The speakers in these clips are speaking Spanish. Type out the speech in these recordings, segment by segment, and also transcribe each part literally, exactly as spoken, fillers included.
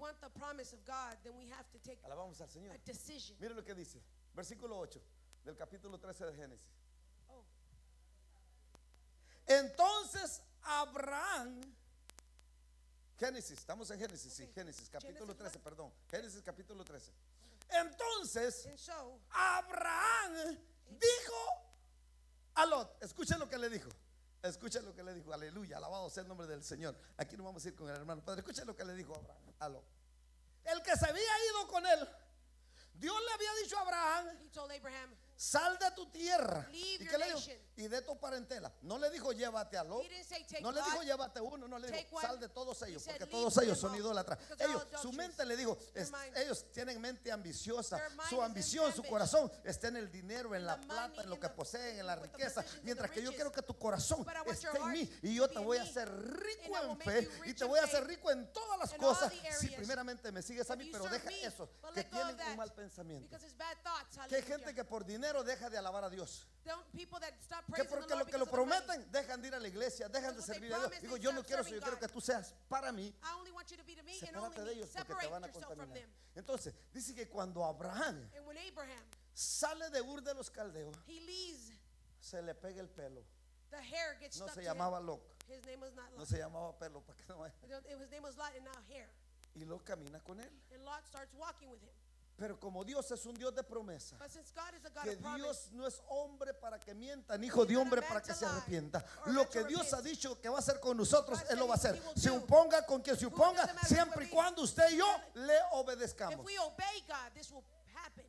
want the promise of God, then we have to take Alabamos al Señor. a decision. Mire lo que dice, versículo ocho del capítulo trece de Génesis. Oh. Entonces Abraham, Génesis, estamos en Génesis, sí, Okay. Génesis capítulo Genesis trece, what? perdón, Génesis capítulo trece. Entonces And so, Abraham dijo a Lot, escuchen lo que le dijo. Escuchen lo que le dijo, aleluya, alabado sea el nombre del Señor. Aquí nos vamos a ir con el hermano Padre. Escuchen lo que le dijo Abraham a Lot. El que se había ido con él, Dios le había dicho a Abraham: he told Abraham, sal de tu tierra. Leave ¿Y your qué le dijo? nation. Y de tu parentela. No le dijo llévate a Lot. he didn't say take No le dijo Lot, llévate uno, no le take dijo one. sal de todos ellos, He said, porque leave todos ellos them son all, idólatras. because they're Ellos, all su adulterous. mente le dijo, Their es- mind- ellos tienen mente ambiciosa. Their mind Su is ambición, su ambitious. corazón está en el dinero, en In la the plata, money, en lo in que the- poseen, en la with the riqueza. possessions and Mientras the que yo riches. quiero que tu corazón But I want esté your en heart mí y yo to te be voy in a me, hacer and rico I will en make fe you y rich te in voy a hacer faith rico en todas las in all cosas the si areas. primeramente me sigues a If mí, you pero serve deja me, esos but que let go of tienen un that, mal pensamiento. because it's bad thoughts. Que hay Hallelujah. gente que por dinero deja de alabar a Dios. Don't, people that stop Que praising the porque Lord lo que lo because of the money. prometen dejan de ir a la iglesia, dejan de Because what servir they a Dios. promise, Digo, they yo no stop quiero eso, yo serving quiero God. que tú seas para mí. I only want you to be to me and Sepárate only de me. ellos porque te Separate van a yourself from contaminar. them. Entonces, dice que cuando Abraham And when Abraham, sale de Ur de los Caldeos, he leaves, se le pega el pelo. the hair gets No stuck se to him. llamaba Lot, His name was not no Lot. se llamaba pelo, para que no vaya. It- His name was Lot and now hair. Y Lot camina con él. And Lot starts walking with him. Pero como Dios es un Dios de promesa, But since God is a God que of promise, Dios no es hombre para que mienta, ni hijo de hombre para que se arrepienta. Lo que Dios ha dicho que va a hacer con nosotros, Él lo va a hacer. Se oponga con quien se oponga, siempre y cuando usted y yo le if obedezcamos. we obey God, this will happen.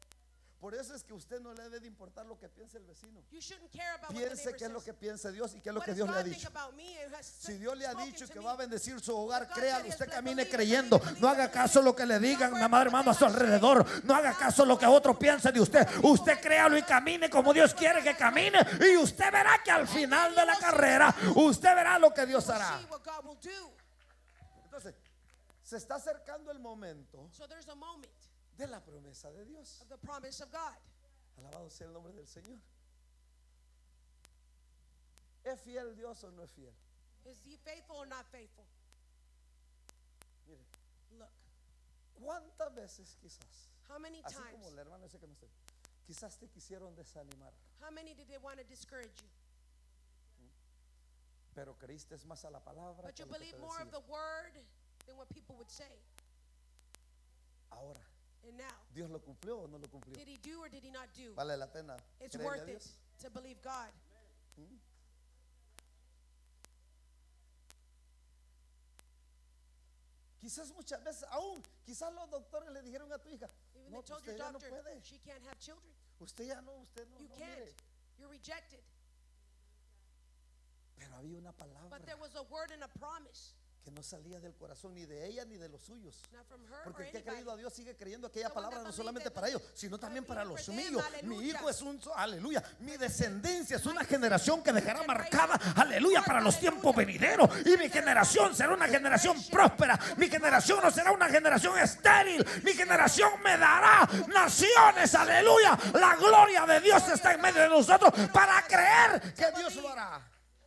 Por eso es que usted no le debe de importar lo que piense el vecino. You shouldn't care about what the Piense neighbor qué es lo says. que piensa Dios y qué es lo What que does Dios le ha God think dicho. about me and has Si Dios le ha spoken dicho to que me? va a bendecir su hogar, If God créalo, said he usted has camine blessed, creyendo. believe it, No haga believe caso it. lo que le digan, Don't mamá, worry hermano, a su what they alrededor. say. No haga caso lo que otro piense de usted. Usted créalo y camine como Dios quiere que camine. Y usted verá que al final de la carrera, usted verá lo que Dios You will hará. see what God will do. Entonces, se está acercando el momento So there's a moment de la promesa de Dios. of the promise of God. Alabado sea el nombre del Señor. ¿Es fiel Dios o no es fiel? Is he faithful or not faithful? Mire, Look, ¿cuántas veces quizás, how many así times, como el hermano ese que no está, quizás te quisieron desanimar, how many did they want to discourage you? pero creíste más a la palabra But que you a lo que believe te more of decía? the word than what people would say. Ahora, And now, ¿Dios lo cumplió o no lo cumplió? did he do or did he not do? Vale la pena It's creerle a worth it Dios. to believe God. Quizás muchas veces, aún, quizás los doctores le dijeron a tu hija, Even no, they told usted your ya no doctor puede, she can't have children. usted ya no, usted no, You no, can't. mire. You're rejected. Pero había una palabra But there was a word and a promise. que no salía del corazón ni de ella ni de los suyos. Not from her or Porque el que ha anybody. creído a Dios sigue creyendo aquella The one palabra that no believed solamente that para ellos, believed, sino but también even para for los them, míos. Mi aleluya. hijo es un, aleluya, mi descendencia es una generación que dejará marcada, aleluya, para los tiempos venideros. Y mi generación será una generación próspera. Mi generación no será una generación estéril. Mi generación me dará naciones, aleluya. La gloria de Dios está en medio de nosotros para creer que Dios lo hará.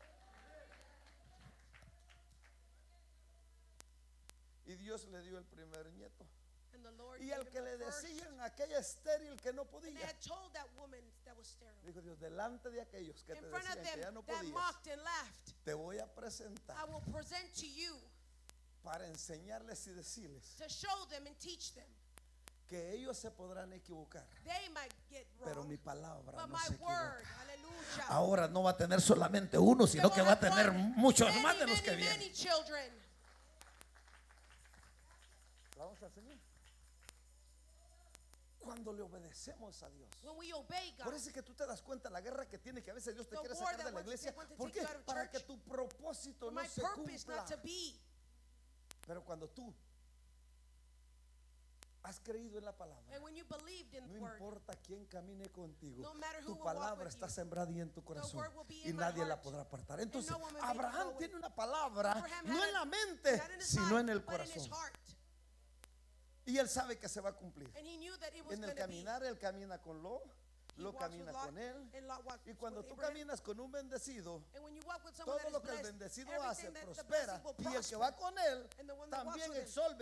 Y Dios le dio el primer nieto. And the Lord Y gave al him que the le first. decían aquella estéril que no And they podía, had told that woman that was sterile. dijo Dios, delante de aquellos que In te front of decían que ya them no that podías, mocked and laughed, te voy a presentar I will present to you para enseñarles y decirles to show them and teach them. que ellos se podrán equivocar, They might get pero wrong, mi palabra but no my se word, equivoca. hallelujah, Ahora no va a tener solamente uno, sino que va a tener muchos many, más de los many, que many vienen. children. Vamos al Señor. Cuando le obedecemos a Dios. When we obey God, Por eso es que tú te das cuenta la guerra que tiene, que a veces Dios te The quiere war sacar that de la wants- iglesia. they want to ¿Por take qué? you out of Para que church. tu propósito for no my se purpose cumpla. not to be. Pero cuando tú has creído en la palabra, And when you believed in no the word, importa quién camine contigo, No matter who tu will walk palabra with está you, sembrada y en tu corazón word will be y in my nadie la heart, podrá apartar. Entonces no woman may Abraham throw it. tiene una palabra Abraham no had en la it, mente not in his sino mind, en el but in his corazón, heart. y él sabe que se va a cumplir. And he knew that it was En el going to be. caminar él camina con Lot, He Lot walks camina with Lot, con él, and Lot walks y cuando with tú Abraham. caminas con un bendecido, And when you walk with someone todo that lo is que el blessed, bendecido everything hace that the prospera, blessing will y el que prosper. va con él And the one that walks también with him exolve